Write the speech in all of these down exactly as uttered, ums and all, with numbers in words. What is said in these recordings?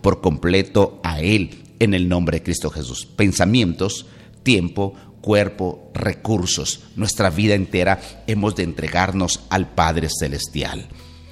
por completo a Él en el nombre de Cristo Jesús. Pensamientos, tiempo, cuerpo, recursos, nuestra vida entera hemos de entregarnos al Padre Celestial.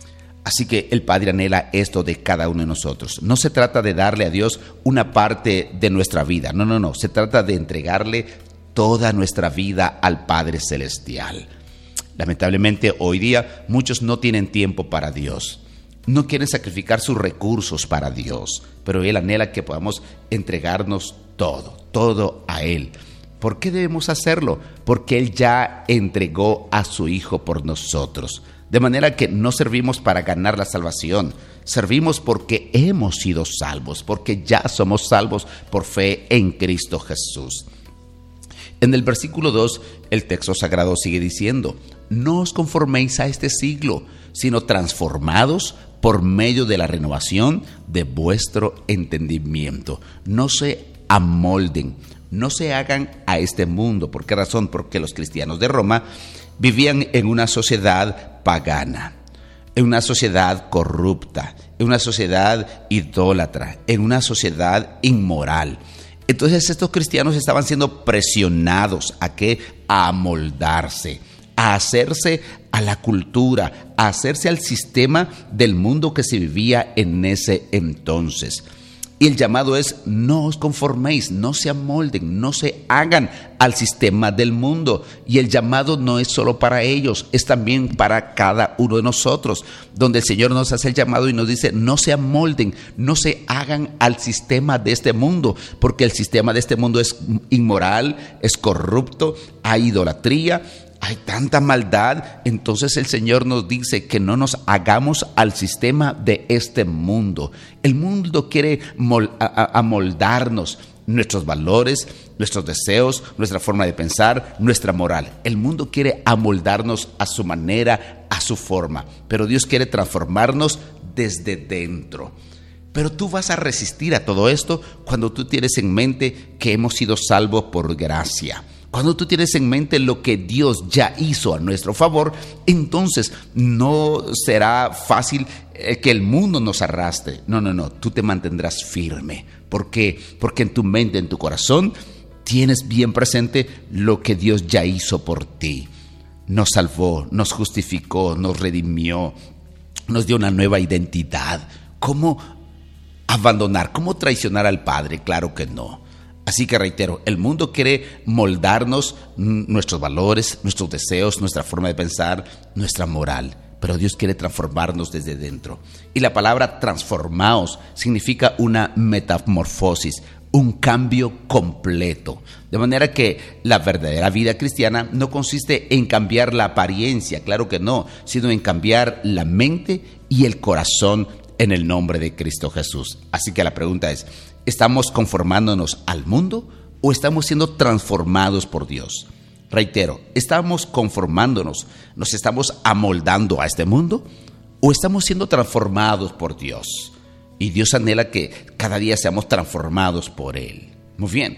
Así que el Padre anhela esto de cada uno de nosotros. No se trata de darle a Dios una parte de nuestra vida. No, no, no. Se trata de entregarle toda nuestra vida al Padre Celestial. Lamentablemente, hoy día, muchos no tienen tiempo para Dios. No quieren sacrificar sus recursos para Dios. Pero Él anhela que podamos entregarnos todo, todo a Él. ¿Por qué debemos hacerlo? Porque Él ya entregó a su Hijo por nosotros. De manera que no servimos para ganar la salvación, servimos porque hemos sido salvos, porque ya somos salvos por fe en Cristo Jesús. En el versículo dos, el texto sagrado sigue diciendo: no os conforméis a este siglo, sino transformados por medio de la renovación de vuestro entendimiento. No se amolden, no se hagan a este mundo. ¿Por qué razón? Porque los cristianos de Roma vivían en una sociedad pagana, en una sociedad corrupta, en una sociedad idólatra, en una sociedad inmoral. Entonces estos cristianos estaban siendo presionados a ¿qué? A amoldarse, a hacerse a la cultura, a hacerse al sistema del mundo que se vivía en ese entonces. Y el llamado es: no os conforméis, no se amolden, no se hagan al sistema del mundo. Y el llamado no es solo para ellos, es también para cada uno de nosotros, donde el Señor nos hace el llamado y nos dice: no se amolden, no se hagan al sistema de este mundo, porque el sistema de este mundo es inmoral, es corrupto, hay idolatría, hay tanta maldad. Entonces el Señor nos dice que no nos hagamos al sistema de este mundo. El mundo quiere mol- amoldarnos nuestros valores, nuestros deseos, nuestra forma de pensar, nuestra moral. El mundo quiere amoldarnos a su manera, a su forma, pero Dios quiere transformarnos desde dentro. Pero tú vas a resistir a todo esto cuando tú tienes en mente que hemos sido salvos por gracia. Cuando tú tienes en mente lo que Dios ya hizo a nuestro favor, entonces no será fácil que el mundo nos arrastre. No, no, no, tú te mantendrás firme. ¿Por qué? Porque en tu mente, en tu corazón, tienes bien presente lo que Dios ya hizo por ti. Nos salvó, nos justificó, nos redimió, nos dio una nueva identidad. ¿Cómo abandonar? ¿Cómo traicionar al Padre? Claro que no. Así que reitero, el mundo quiere moldarnos nuestros valores, nuestros deseos, nuestra forma de pensar, nuestra moral. Pero Dios quiere transformarnos desde dentro. Y la palabra transformaos significa una metamorfosis, un cambio completo. De manera que la verdadera vida cristiana no consiste en cambiar la apariencia, claro que no, sino en cambiar la mente y el corazón en el nombre de Cristo Jesús. Así que la pregunta es: ¿estamos conformándonos al mundo o estamos siendo transformados por Dios? Reitero, ¿estamos conformándonos, nos estamos amoldando a este mundo o estamos siendo transformados por Dios? Y Dios anhela que cada día seamos transformados por Él. Muy bien.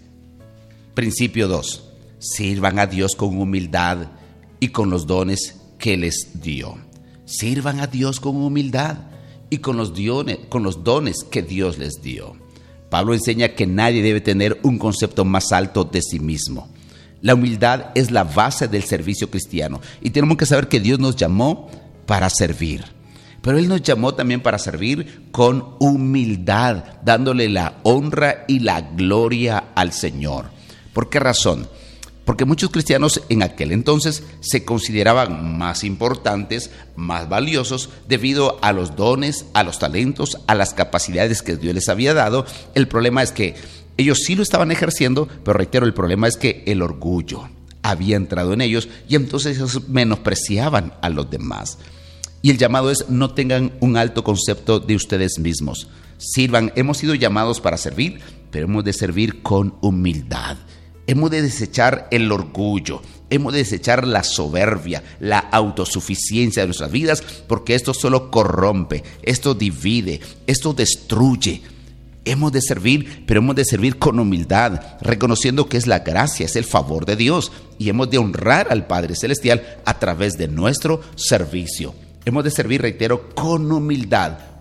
Principio dos. Sirvan a Dios con humildad y con los dones que les dio. Sirvan a Dios con humildad y con los, dones, con los dones que Dios les dio. Pablo enseña que nadie debe tener un concepto más alto de sí mismo. La humildad es la base del servicio cristiano y tenemos que saber que Dios nos llamó para servir. Pero Él nos llamó también para servir con humildad, dándole la honra y la gloria al Señor. ¿Por qué razón? Porque muchos cristianos en aquel entonces se consideraban más importantes, más valiosos, debido a los dones, a los talentos, a las capacidades que Dios les había dado. El problema es que ellos sí lo estaban ejerciendo, pero reitero, el problema es que el orgullo había entrado en ellos y entonces ellos menospreciaban a los demás. Y el llamado es: no tengan un alto concepto de ustedes mismos. Sirvan, hemos sido llamados para servir, pero hemos de servir con humildad. Hemos de desechar el orgullo, hemos de desechar la soberbia, la autosuficiencia de nuestras vidas, porque esto solo corrompe, esto divide, esto destruye. Hemos de servir, pero hemos de servir con humildad, reconociendo que es la gracia, es el favor de Dios, y hemos de honrar al Padre Celestial a través de nuestro servicio. Hemos de servir, reitero, con humildad,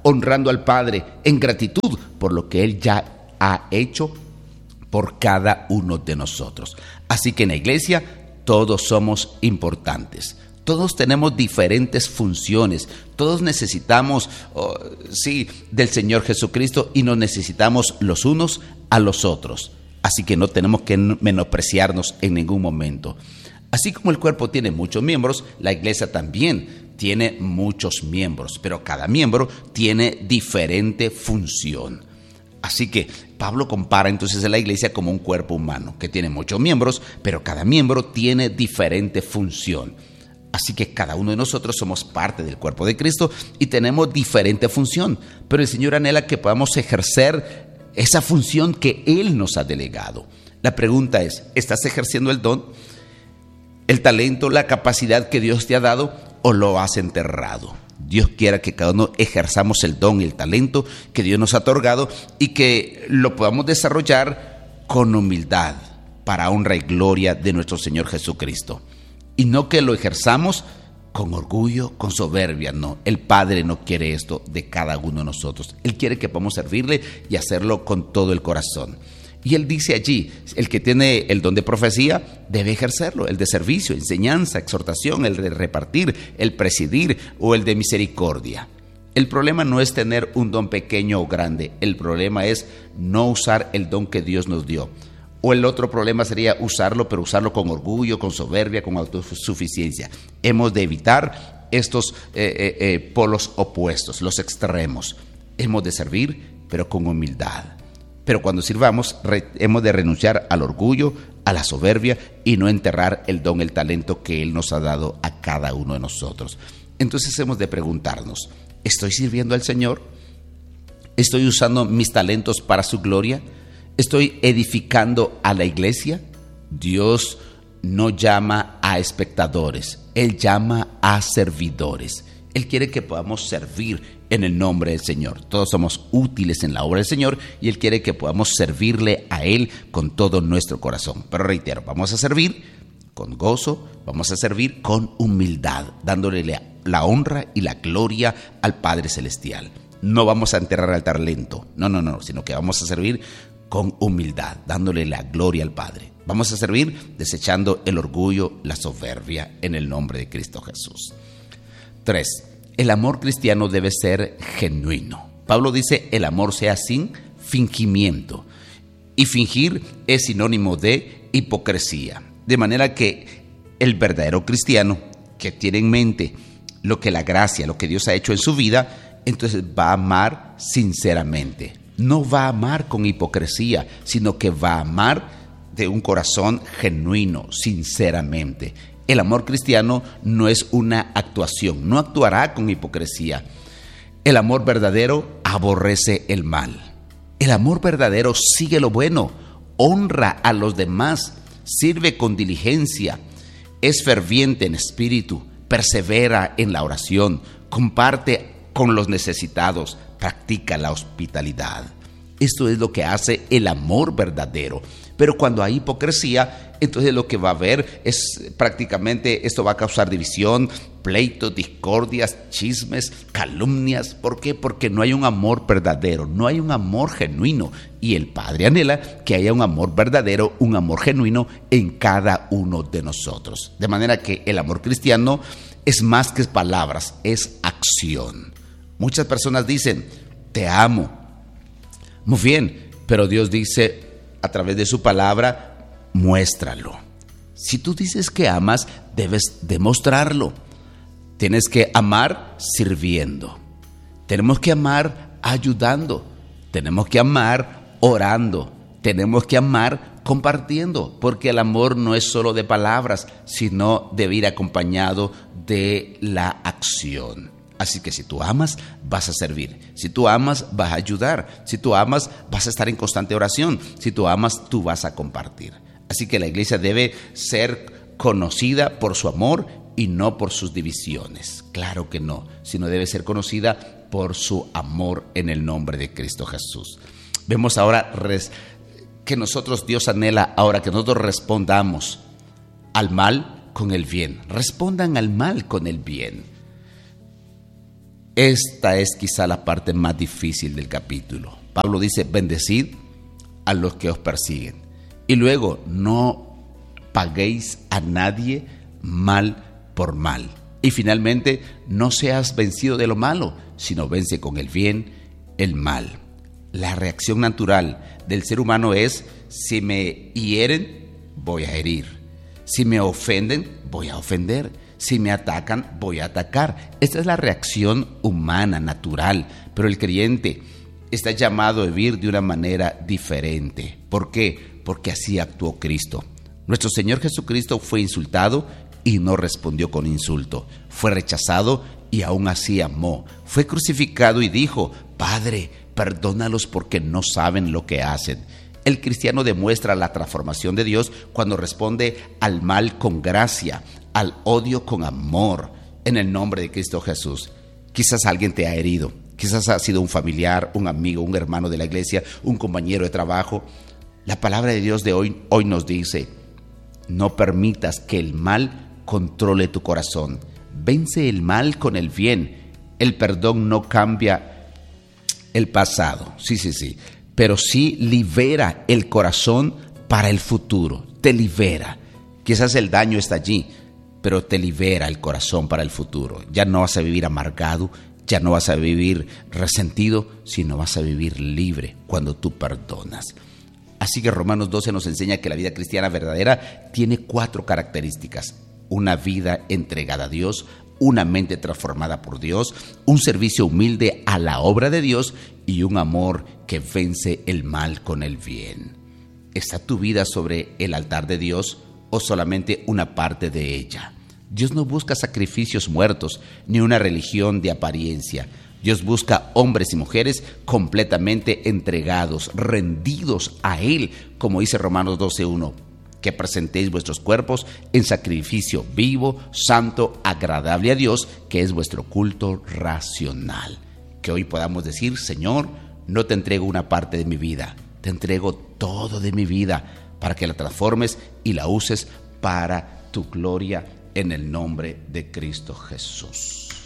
honrando al Padre en gratitud por lo que Él ya ha hecho por cada uno de nosotros. Así que en la iglesia todos somos importantes. Todos tenemos diferentes funciones, todos necesitamos, oh, sí, del Señor Jesucristo y nos necesitamos los unos a los otros. Así que no tenemos que menospreciarnos en ningún momento. Así como el cuerpo tiene muchos miembros, la iglesia también tiene muchos miembros, pero cada miembro tiene diferente función. Así que Pablo compara entonces a la iglesia como un cuerpo humano que tiene muchos miembros, pero cada miembro tiene diferente función. Así que cada uno de nosotros somos parte del cuerpo de Cristo y tenemos diferente función, pero el Señor anhela que podamos ejercer esa función que Él nos ha delegado. La pregunta es, ¿estás ejerciendo el don, el talento, la capacidad que Dios te ha dado o lo has enterrado? Dios quiera que cada uno ejerzamos el don, el talento que Dios nos ha otorgado y que lo podamos desarrollar con humildad para honra y gloria de nuestro Señor Jesucristo. Y no que lo ejerzamos con orgullo, con soberbia, no. El Padre no quiere esto de cada uno de nosotros. Él quiere que podamos servirle y hacerlo con todo el corazón. Y Él dice allí, el que tiene el don de profecía debe ejercerlo, el de servicio, enseñanza, exhortación, el de repartir, el presidir o el de misericordia. El problema no es tener un don pequeño o grande, el problema es no usar el don que Dios nos dio. O el otro problema sería usarlo, pero usarlo con orgullo, con soberbia, con autosuficiencia. Hemos de evitar estos eh, eh, eh, polos opuestos, los extremos. Hemos de servir, pero con humildad. Pero cuando sirvamos, re, hemos de renunciar al orgullo, a la soberbia y no enterrar el don, el talento que Él nos ha dado a cada uno de nosotros. Entonces hemos de preguntarnos, ¿estoy sirviendo al Señor? ¿Estoy usando mis talentos para su gloria? ¿Estoy edificando a la iglesia? Dios no llama a espectadores, Él llama a servidores. Él quiere que podamos servir en el nombre del Señor. Todos somos útiles en la obra del Señor y Él quiere que podamos servirle a Él con todo nuestro corazón. Pero reitero, vamos a servir con gozo, vamos a servir con humildad, dándole la, la honra y la gloria al Padre Celestial. No vamos a enterrar al talento, no, no, no, sino que vamos a servir con humildad, dándole la gloria al Padre. Vamos a servir desechando el orgullo, la soberbia, en el nombre de Cristo Jesús. Tres, el amor cristiano debe ser genuino. Pablo dice, el amor sea sin fingimiento. Y fingir es sinónimo de hipocresía. De manera que el verdadero cristiano que tiene en mente lo que la gracia, lo que Dios ha hecho en su vida, entonces va a amar sinceramente. No va a amar con hipocresía, sino que va a amar de un corazón genuino, sinceramente. El amor cristiano no es una actuación, no actuará con hipocresía. El amor verdadero aborrece el mal. El amor verdadero sigue lo bueno, honra a los demás, sirve con diligencia, es ferviente en espíritu, persevera en la oración, comparte con los necesitados, practica la hospitalidad. Esto es lo que hace el amor verdadero. Pero cuando hay hipocresía, entonces lo que va a haber es prácticamente, esto va a causar división, pleitos, discordias, chismes, calumnias. ¿Por qué? Porque no hay un amor verdadero, no hay un amor genuino. Y el Padre anhela que haya un amor verdadero, un amor genuino en cada uno de nosotros. De manera que el amor cristiano es más que palabras, es acción. Muchas personas dicen, te amo. Muy bien, pero Dios dice a través de su palabra, muéstralo. Si tú dices que amas, debes demostrarlo. Tienes que amar sirviendo. Tenemos que amar ayudando. Tenemos que amar orando. Tenemos que amar compartiendo, porque el amor no es solo de palabras, sino debe ir acompañado de la acción. Así que si tú amas, vas a servir. Si tú amas, vas a ayudar. Si tú amas, vas a estar en constante oración. Si tú amas, tú vas a compartir. Así que la iglesia debe ser conocida por su amor y no por sus divisiones. Claro que no, sino debe ser conocida por su amor en el nombre de Cristo Jesús. Vemos ahora que nosotros, Dios anhela ahora que nosotros respondamos al mal con el bien. Respondan al mal con el bien. Esta es quizá la parte más difícil del capítulo. Pablo dice, bendecid a los que os persiguen. Y luego, no paguéis a nadie mal por mal. Y finalmente, no seas vencido de lo malo, sino vence con el bien el mal. La reacción natural del ser humano es, si me hieren, voy a herir. Si me ofenden, voy a ofender. Si me atacan, voy a atacar. Esta es la reacción humana, natural. Pero el creyente está llamado a vivir de una manera diferente. ¿Por qué? Porque así actuó Cristo. Nuestro Señor Jesucristo fue insultado y no respondió con insulto. Fue rechazado y aún así amó. Fue crucificado y dijo, Padre, perdónalos porque no saben lo que hacen. El cristiano demuestra la transformación de Dios cuando responde al mal con gracia, al odio con amor, en el nombre de Cristo Jesús. Quizás alguien te ha herido, quizás ha sido un familiar, un amigo, un hermano de la iglesia, un compañero de trabajo. La palabra de Dios de hoy, hoy nos dice, no permitas que el mal controle tu corazón. Vence el mal con el bien. El perdón no cambia el pasado, sí, sí, sí, pero sí libera el corazón para el futuro. Te libera. Quizás el daño está allí, pero te libera el corazón para el futuro. Ya no vas a vivir amargado, ya no vas a vivir resentido, sino vas a vivir libre cuando tú perdonas. Así que Romanos doce nos enseña que la vida cristiana verdadera tiene cuatro características. Una vida entregada a Dios, una mente transformada por Dios, un servicio humilde a la obra de Dios y un amor que vence el mal con el bien. ¿Está tu vida sobre el altar de Dios o solamente una parte de ella? Dios no busca sacrificios muertos ni una religión de apariencia. Dios busca hombres y mujeres completamente entregados, rendidos a Él, como dice Romanos doce uno, que presentéis vuestros cuerpos en sacrificio vivo, santo, agradable a Dios, que es vuestro culto racional. Que hoy podamos decir, Señor, no te entrego una parte de mi vida, te entrego todo de mi vida para que la transformes y la uses para tu gloria en el nombre de Cristo Jesús.